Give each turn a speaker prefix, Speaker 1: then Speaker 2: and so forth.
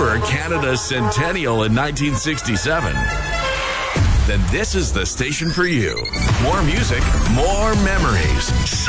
Speaker 1: remember Canada's centennial in 1967? Then this is the station for you. More music, more memories.